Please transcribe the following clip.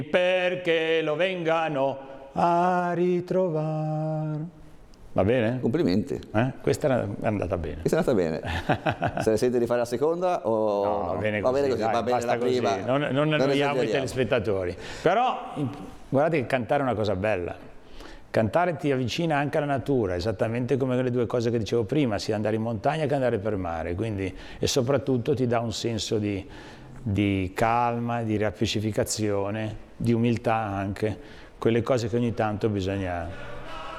perché lo vengano a ritrovare. Va bene? Complimenti. Questa è andata bene. Questa è andata bene. Se ne sente di fare la seconda o no? Va bene così, così, dai, va bene la così. prima. Non annoiamo i telespettatori. Però guardate che cantare è una cosa bella. Cantare ti avvicina anche alla natura, esattamente come le due cose che dicevo prima, sia andare in montagna che andare per mare, quindi, e soprattutto ti dà un senso di calma, di riappacificazione, di umiltà anche, quelle cose che ogni tanto bisogna